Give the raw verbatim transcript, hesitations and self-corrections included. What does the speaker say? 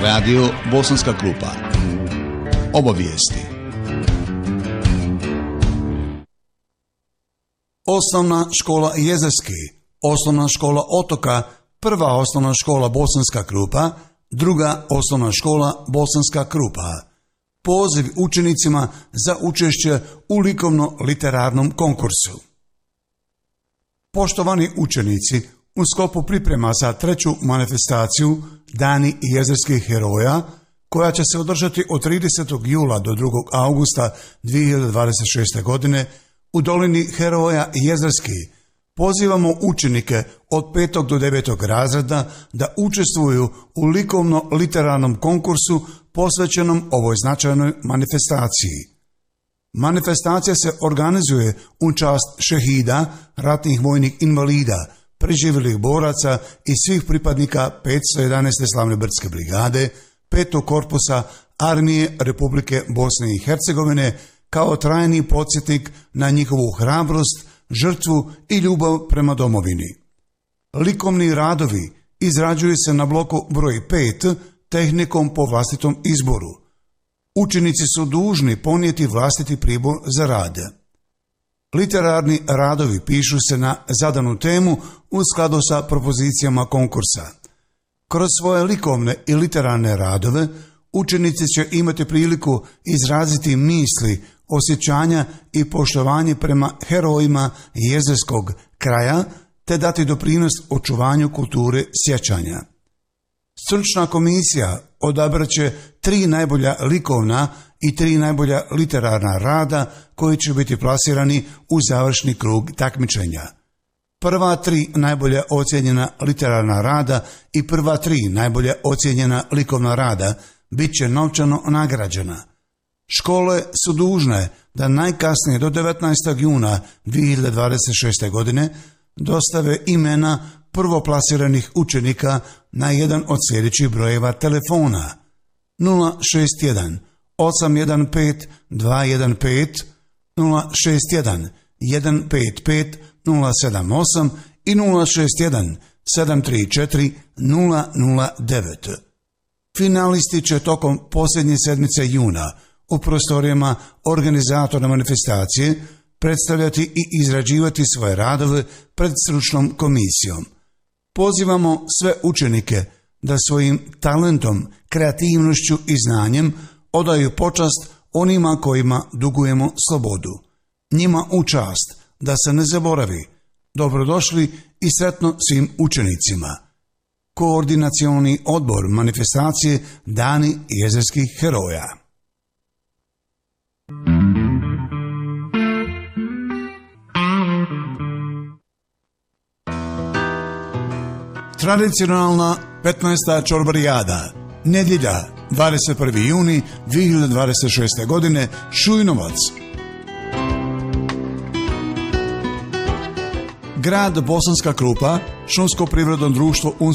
Radio Bosanska Krupa. Obavijesti. Osnovna škola Jezerski, osnovna škola Otoka, prva osnovna škola Bosanska Krupa, druga osnovna škola Bosanska Krupa. Poziv učenicima za učešće u likovno-literarnom konkursu. Poštovani učenici, u sklopu priprema za treću manifestaciju Dani jezerskih heroja, koja će se održati od tridesetog jula do drugog augusta dvije hiljade dvadeset šeste. godine u dolini heroja Jezerski, pozivamo učenike od petog do devetog razreda da učestvuju u likovno-literarnom konkursu posvećenom ovoj značajnoj manifestaciji. Manifestacija se organizuje u čast šehida, ratnih vojnih invalida, preživjelih boraca i svih pripadnika petsto jedanaeste slavne brdske brigade, petog korpusa Armije Republike Bosne i Hercegovine, kao trajni podsjetnik na njihovu hrabrost, žrtvu i ljubav prema domovini. Likovni radovi izrađuju se na bloku broj pet tehnikom po vlastitom izboru. Učenici su dužni ponijeti vlastiti pribor za rad. Literarni radovi pišu se na zadanu temu u skladu sa propozicijama konkursa. Kroz svoje likovne i literarne radove učenici će imati priliku izraziti misli, osjećanja i poštovanje prema herojima jezerskog kraja, te dati doprinos očuvanju kulture sjećanja. Stručna komisija odabraće tri najbolja likovna i tri najbolja literarna rada koji će biti plasirani u završni krug takmičenja. Prva tri najbolja ocijenjena literarna rada i prva tri najbolja ocijenjena likovna rada bit će novčano nagrađena. Škole su dužne da najkasnije do devetnaestog juna dvije hiljade dvadeset šeste. godine dostave imena prvoplasiranih učenika na jedan od sljedećih brojeva telefona: nula šest jedan osam jedan pet dva jedan pet, nula šest jedan jedan pet pet nula sedam osam i nula šest jedan sedam tri četiri nula nula devet. Finalisti će tokom posljednje sedmice juna u prostorijama organizatora manifestacije predstavljati i izrađivati svoje radove pred stručnom komisijom. Pozivamo sve učenike da svojim talentom, kreativnošću i znanjem odaju počast onima kojima dugujemo slobodu. Njima u čast, da se ne zaboravi. Dobrodošli i sretno svim učenicima. Koordinacioni odbor manifestacije Dani jezerskih heroja. Tradicionalna petnaesta čorbarijada, nedjelja, dvadeset prvi juni dvije hiljade dvadeset šeste. godine, Šujnovac. Grad Bosanska Krupa, šumsko privredno društvo